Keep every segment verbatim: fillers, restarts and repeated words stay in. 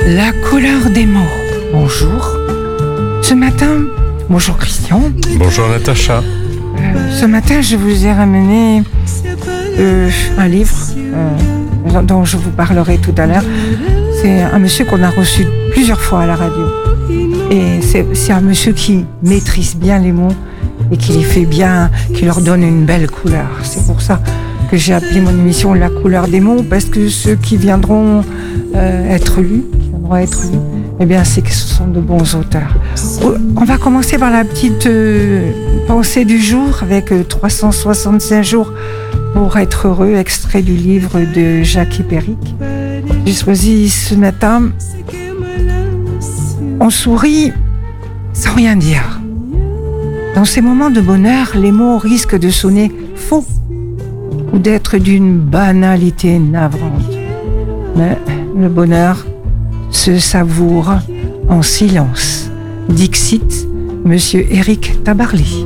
La couleur des mots. Bonjour. Ce matin, bonjour Christian. Bonjour Natacha. Euh, ce matin, je vous ai ramené euh, un livre euh, dont je vous parlerai tout à l'heure. C'est un monsieur qu'on a reçu plusieurs fois à la radio. Et c'est, c'est un monsieur qui maîtrise bien les mots et qui les fait bien, qui leur donne une belle couleur. C'est pour ça que j'ai appelé mon émission La couleur des mots, parce que ceux qui viendront euh, être lus, qui viendront être lus, eh bien, c'est que ce sont de bons auteurs. On va commencer par la petite euh, pensée du jour avec euh, trois cent soixante-cinq jours pour être heureux, extrait du livre de Jacques Ipéric. J'ai choisi ce matin. On sourit sans rien dire. Dans ces moments de bonheur, les mots risquent de sonner faux ou d'être d'une banalité navrante. Mais le bonheur se savoure en silence. Dixit, Monsieur Éric Tabarly.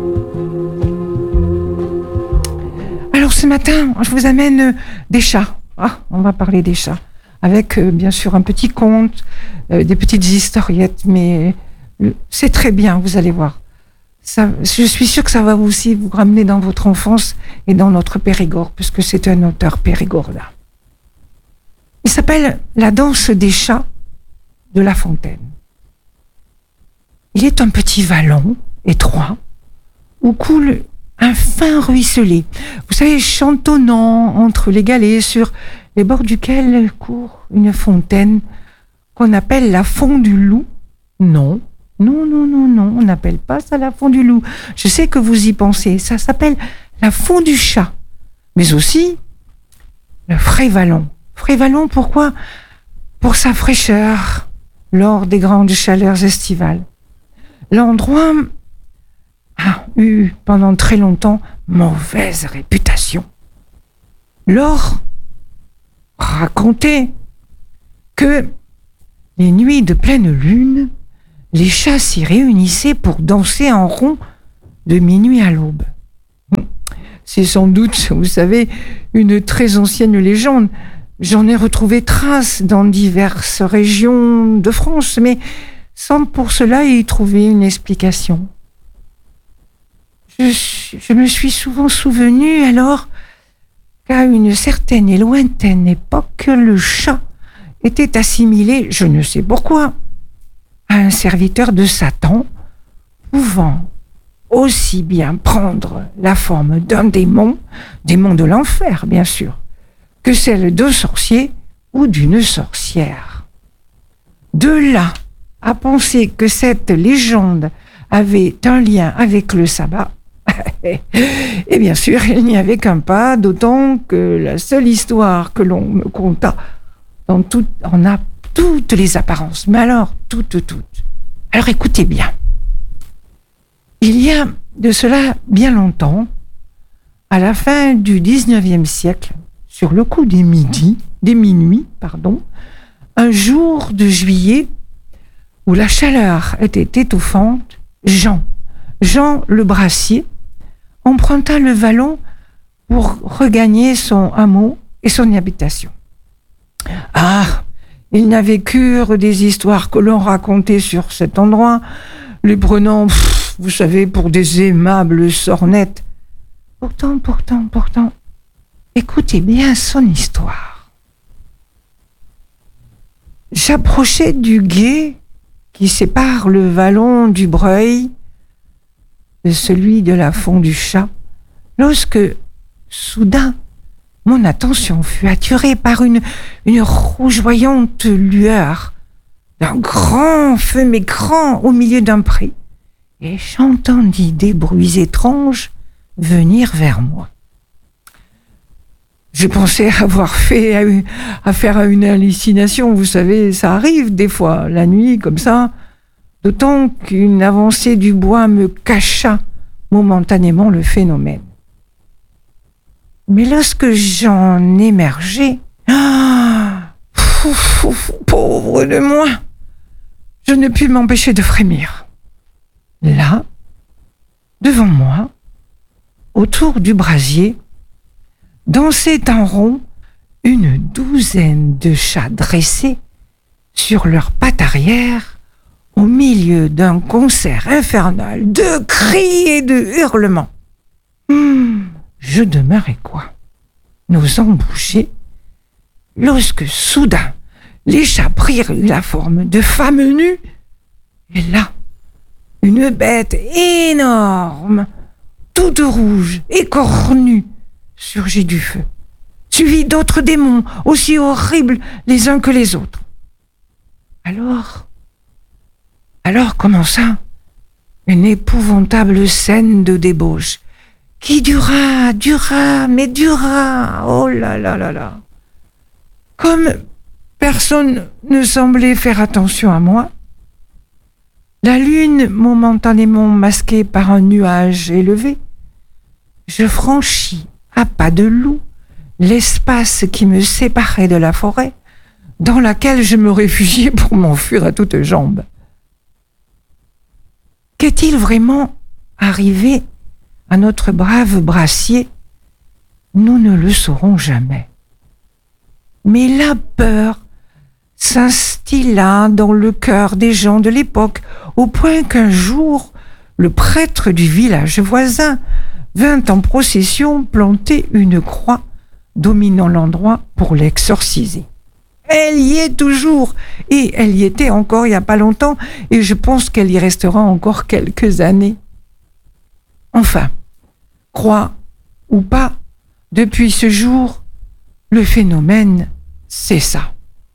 Alors ce matin, je vous amène des chats. Ah, on va parler des chats. Avec euh, bien sûr un petit conte, euh, des petites historiettes, mais euh, c'est très bien, vous allez voir. Ça, je suis sûre que ça va aussi vous ramener dans votre enfance et dans notre Périgord, puisque c'est un auteur périgordin. Il s'appelle La danse des chats de La Fontaine. Il est un petit vallon étroit où coule un fin ruisselet, vous savez, chantonnant entre les galets, sur les bords duquel court une fontaine qu'on appelle la Font du Loup. Non, non, non, non, non, on n'appelle pas ça la Font du Loup. Je sais que vous y pensez, ça s'appelle la Font du Chat. Mais aussi le Frévallon. Frévallon, pourquoi ? Pour sa fraîcheur lors des grandes chaleurs estivales. L'endroit a eu pendant très longtemps mauvaise réputation. L'or racontait que les nuits de pleine lune, les chats s'y réunissaient pour danser en rond de minuit à l'aube. C'est sans doute, vous savez, une très ancienne légende. J'en ai retrouvé trace dans diverses régions de France, mais sans pour cela y trouver une explication. Je, je me suis souvent souvenu alors qu'à une certaine et lointaine époque, le chat était assimilé, je ne sais pourquoi, à un serviteur de Satan, pouvant aussi bien prendre la forme d'un démon, démon de l'enfer bien sûr, que celle d'un sorcier ou d'une sorcière. De là à penser que cette légende avait un lien avec le sabbat, et bien sûr, il n'y avait qu'un pas, d'autant que la seule histoire que l'on me conta dans tout, en a toutes les apparences, mais alors toutes, toutes. Alors écoutez bien. Il y a de cela bien longtemps, à la fin du dix-neuvième siècle, sur le coup des midis, des minuit, pardon, un jour de juillet où la chaleur était étouffante, Jean, Jean le Brassier, emprunta le vallon pour regagner son hameau et son habitation. Ah, il n'avait cure des histoires que l'on racontait sur cet endroit, les prenant, pff, vous savez, pour des aimables sornettes. Pourtant, pourtant, pourtant, écoutez bien son histoire. J'approchais du gué qui sépare le vallon du Breuil de celui de la Font du Chat, lorsque, soudain, mon attention fut attirée par une, une rougeoyante lueur d'un grand feu mécrant au milieu d'un pré, et j'entendis des bruits étranges venir vers moi. Je pensais avoir fait à, une, à faire à une hallucination, vous savez, ça arrive des fois, la nuit, comme ça, d'autant qu'une avancée du bois me cacha momentanément le phénomène. Mais lorsque j'en émergeai, ah, fou, fou, fou, pauvre de moi, je ne pus m'empêcher de frémir. Là, devant moi, autour du brasier, dansaient en rond une douzaine de chats dressés sur leurs pattes arrière, au milieu d'un concert infernal de cris et de hurlements. Hum, je demeurais quoi, n'osant bouger, lorsque soudain les chats prirent la forme de femmes nues, et là, une bête énorme, toute rouge et cornue, surgit du feu, suivie d'autres démons aussi horribles les uns que les autres. Alors, alors commença une épouvantable scène de débauche qui dura, dura, mais dura, oh là là là là. Comme personne ne semblait faire attention à moi, la lune momentanément masquée par un nuage élevé, je franchis à pas de loup l'espace qui me séparait de la forêt, dans laquelle je me réfugiais pour m'enfuir à toutes jambes. Qu'est-il vraiment arrivé à notre brave Brassier? Nous ne le saurons jamais. Mais la peur s'instilla dans le cœur des gens de l'époque, au point qu'un jour, le prêtre du village voisin vint en procession planter une croix dominant l'endroit pour l'exorciser. Elle y est toujours, et elle y était encore il n'y a pas longtemps, et je pense qu'elle y restera encore quelques années. Enfin, croix ou pas, depuis ce jour, le phénomène cessa.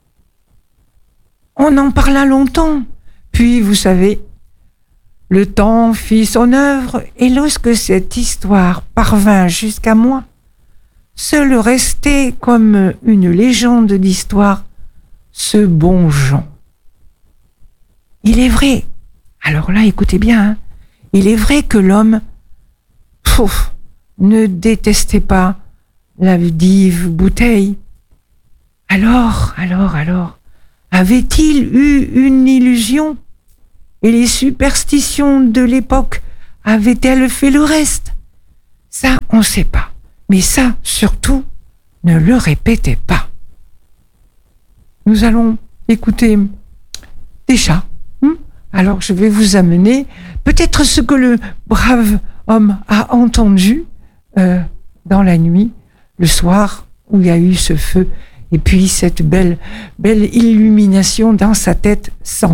On en parla longtemps, puis, vous savez, le temps fit son œuvre, et lorsque cette histoire parvint jusqu'à moi, seul restait comme une légende d'histoire ce bon Jean. Il est vrai, alors là, écoutez bien, hein, il est vrai que l'homme, pouf, ne détestait pas la dive bouteille. Alors, alors, alors, avait-il eu une illusion? Et les superstitions de l'époque avaient-elles fait le reste? Ça, on ne sait pas. Mais ça, surtout, ne le répétez pas. Nous allons écouter des chats. Hum Alors, je vais vous amener peut-être ce que le brave homme a entendu euh, dans la nuit, le soir où il y a eu ce feu, et puis cette belle, belle illumination dans sa tête sans